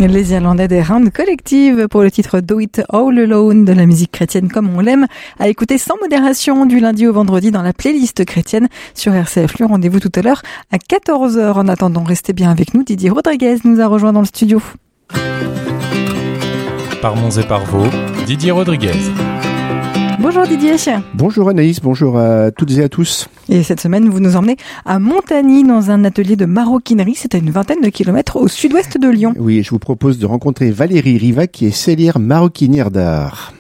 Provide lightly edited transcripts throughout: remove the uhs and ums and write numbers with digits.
Les Irlandais des Round Collective pour le titre Do It All Alone, de la musique chrétienne comme on l'aime, à écouter sans modération du lundi au vendredi dans la playlist chrétienne sur RCF. Le rendez-vous tout à l'heure à 14h. En attendant, restez bien avec nous. Didier Rodriguez nous a rejoint dans le studio. Par Mons et par Vaux, Didier Rodriguez. Bonjour Didier. Bonjour Anaïs, bonjour à toutes et à tous. Et cette semaine, vous nous emmenez à Montagny dans un atelier de maroquinerie. C'est à une vingtaine de kilomètres au sud-ouest de Lyon. Oui, et je vous propose de rencontrer Valérie Riva qui est sellière maroquinière d'art.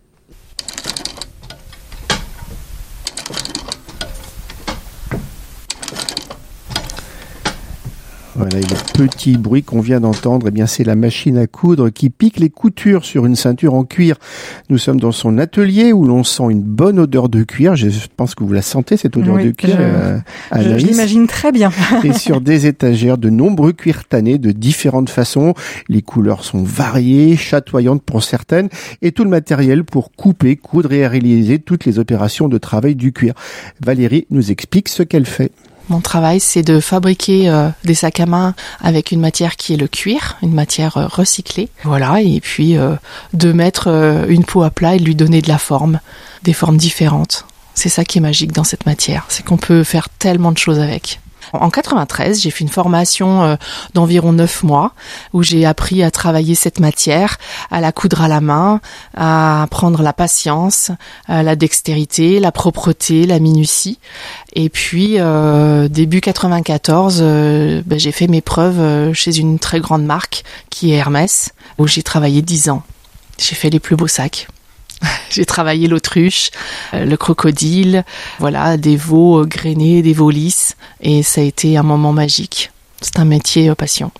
Voilà, et le petit bruit qu'on vient d'entendre, eh bien, c'est la machine à coudre qui pique les coutures sur une ceinture en cuir. Nous sommes dans son atelier où l'on sent une bonne odeur de cuir. Je pense que vous la sentez, cette odeur de cuir. Je l'imagine très bien. Et sur des étagères, de nombreux cuirs tannés de différentes façons. Les couleurs sont variées, chatoyantes pour certaines, et tout le matériel pour couper, coudre et réaliser toutes les opérations de travail du cuir. Valérie nous explique ce qu'elle fait. Mon travail, c'est de fabriquer des sacs à main avec une matière qui est le cuir, une matière recyclée. Voilà, et puis de mettre une peau à plat et de lui donner de la forme, des formes différentes. C'est ça qui est magique dans cette matière, c'est qu'on peut faire tellement de choses avec. En 93, j'ai fait une formation d'environ 9 mois où j'ai appris à travailler cette matière, à la coudre à la main, à apprendre la patience, la dextérité, la propreté, la minutie. Et puis, début 94, j'ai fait mes preuves chez une très grande marque qui est Hermès, où j'ai travaillé 10 ans. J'ai fait les plus beaux sacs. J'ai travaillé l'autruche, le crocodile, voilà, des veaux grainés, des veaux lisses, et ça a été un moment magique. C'est un métier passion.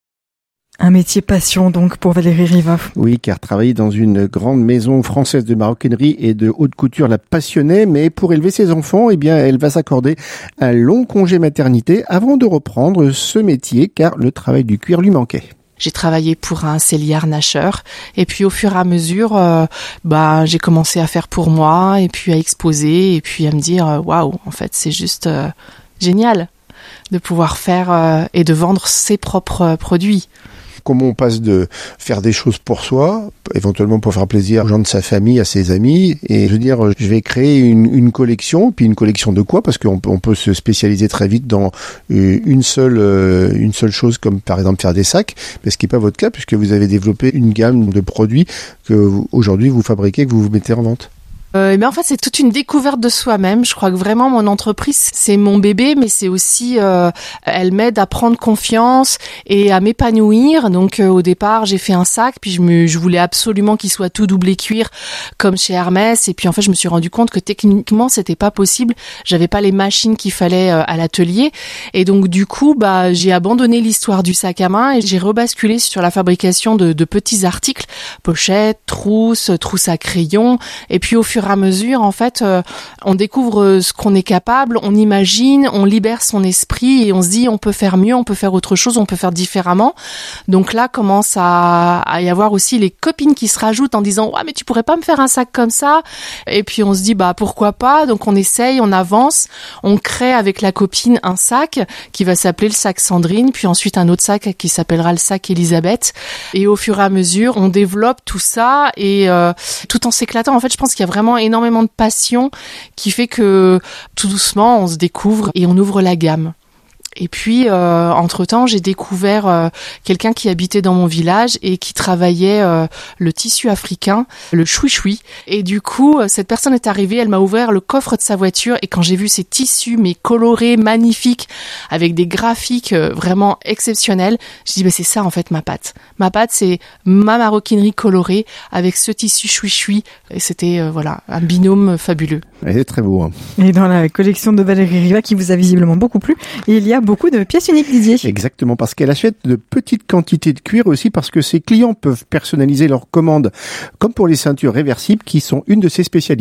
Un métier passion donc pour Valérie Riva. Oui, car travailler dans une grande maison française de maroquinerie et de haute couture la passionnait, mais pour élever ses enfants, eh bien, elle va s'accorder un long congé maternité avant de reprendre ce métier, car le travail du cuir lui manquait. J'ai travaillé pour un sellier harnacheur et puis au fur et à mesure, j'ai commencé à faire pour moi et puis à exposer et puis à me dire waouh, en fait c'est juste génial de pouvoir faire et de vendre ses propres produits. Comment on passe de faire des choses pour soi, éventuellement pour faire plaisir aux gens de sa famille, à ses amis, et je veux dire, je vais créer une collection, puis une collection de quoi ? Parce qu'on peut se spécialiser très vite dans une seule chose, comme par exemple faire des sacs, mais ce qui n'est pas votre cas, puisque vous avez développé une gamme de produits que aujourd'hui vous fabriquez, que vous mettez en vente. Mais en fait, c'est toute une découverte de soi-même. Je crois que vraiment mon entreprise, c'est mon bébé, mais c'est aussi, elle m'aide à prendre confiance et à m'épanouir. Donc, au départ, j'ai fait un sac, puis je voulais absolument qu'il soit tout doublé cuir, comme chez Hermès. Et puis, en fait, je me suis rendu compte que techniquement, c'était pas possible. J'avais pas les machines qu'il fallait à l'atelier. Et donc, du coup, j'ai abandonné l'histoire du sac à main et j'ai rebasculé sur la fabrication de petits articles, pochettes, trousses à crayon. Et puis, au fur et à mesure, en fait, on découvre ce qu'on est capable, on imagine, on libère son esprit et on se dit on peut faire mieux, on peut faire autre chose, on peut faire différemment. Donc là, commence à y avoir aussi les copines qui se rajoutent en disant ouais mais tu pourrais pas me faire un sac comme ça. Et puis on se dit pourquoi pas. Donc on essaye, on avance, on crée avec la copine un sac qui va s'appeler le sac Sandrine, puis ensuite un autre sac qui s'appellera le sac Elisabeth. Et au fur et à mesure, on développe tout ça et tout en s'éclatant. En fait, je pense qu'il y a vraiment énormément de passion qui fait que tout doucement on se découvre et on ouvre la gamme. Et puis, entre-temps, j'ai découvert quelqu'un qui habitait dans mon village et qui travaillait le tissu africain, le choui-choui. Et du coup, cette personne est arrivée, elle m'a ouvert le coffre de sa voiture et quand j'ai vu ces tissus, mais colorés, magnifiques, avec des graphiques vraiment exceptionnels, je dis c'est ça en fait ma patte. Ma patte, c'est ma maroquinerie colorée avec ce tissu choui-choui. Et c'était un binôme fabuleux. C'est très beau. Hein. Et dans la collection de Valérie Riva qui vous a visiblement beaucoup plu, il y a beaucoup de pièces uniques, Didier. Exactement, parce qu'elle achète de petites quantités de cuir aussi parce que ses clients peuvent personnaliser leurs commandes, comme pour les ceintures réversibles qui sont une de ses spécialités.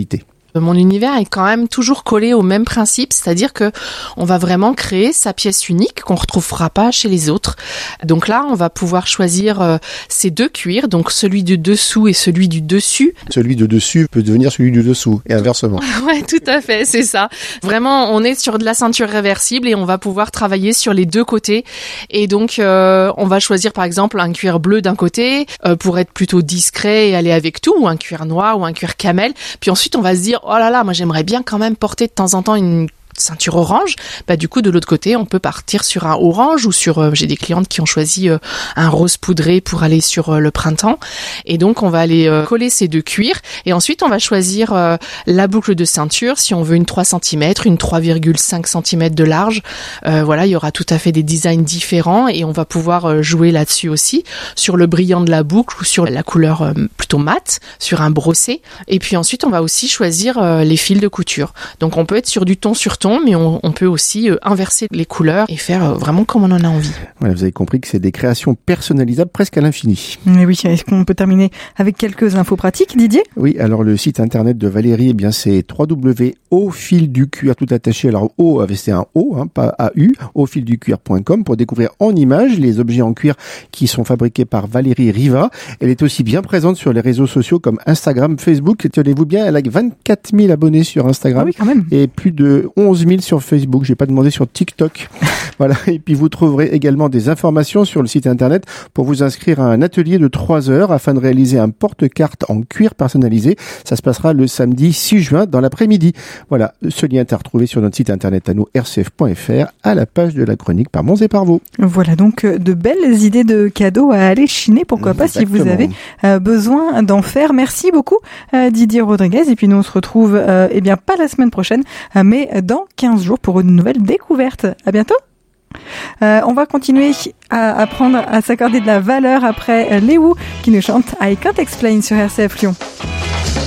Mon univers est quand même toujours collé au même principe, c'est-à-dire que on va vraiment créer sa pièce unique qu'on retrouvera pas chez les autres. Donc là, on va pouvoir choisir ces 2 cuirs, donc celui du dessous et celui du dessus. Celui de dessus peut devenir celui du dessous et inversement. Ouais, tout à fait, c'est ça. Vraiment, on est sur de la ceinture réversible et on va pouvoir travailler sur les 2 côtés. Et donc, on va choisir par exemple un cuir bleu d'un côté pour être plutôt discret et aller avec tout, ou un cuir noir ou un cuir camel. Puis ensuite, on va se dire, oh là là, moi j'aimerais bien quand même porter de temps en temps une ceinture orange. Du coup, de l'autre côté, on peut partir sur un orange ou sur, j'ai des clientes qui ont choisi un rose poudré pour aller sur le printemps. Et donc, on va aller coller ces 2 cuirs. Et ensuite, on va choisir la boucle de ceinture. Si on veut une 3 cm, une 3,5 cm de large. Voilà, il y aura tout à fait des designs différents et on va pouvoir jouer là-dessus aussi, sur le brillant de la boucle ou sur la couleur plutôt mate, sur un brossé. Et puis ensuite, on va aussi choisir les fils de couture. Donc, on peut être sur du ton sur ton, mais on peut aussi inverser les couleurs et faire vraiment comme on en a envie. Voilà, vous avez compris que c'est des créations personnalisables presque à l'infini. Mais oui, est-ce qu'on peut terminer avec quelques infos pratiques, Didier ? Oui, alors le site internet de Valérie, c'est www.aufilducuir tout attaché. Alors O, c'est un O, pas AU, aufilducuir.com pour découvrir en images les objets en cuir qui sont fabriqués par Valérie Riva. Elle est aussi bien présente sur les réseaux sociaux comme Instagram, Facebook. Tenez-vous bien, elle a 24 000 abonnés sur Instagram. Ah oui, quand même. Et plus de 11 000 sur Facebook. J'ai pas demandé sur TikTok. Voilà. Et puis vous trouverez également des informations sur le site internet pour vous inscrire à un atelier de 3 heures afin de réaliser un porte-carte en cuir personnalisé. Ça se passera le samedi 6 juin dans l'après-midi. Voilà. Ce lien est à retrouver sur notre site internet à nous, rcf.fr, à la page de la chronique par Monts et Parvaux. Voilà donc de belles idées de cadeaux à aller chiner. Pourquoi pas, si vous avez besoin d'en faire. Merci beaucoup, Didier Rodriguez. Et puis nous, on se retrouve, pas la semaine prochaine, mais dans 15 jours pour une nouvelle découverte. À bientôt. On va continuer à apprendre à s'accorder de la valeur après Léo qui nous chante I Can't Explain sur RCF Lyon.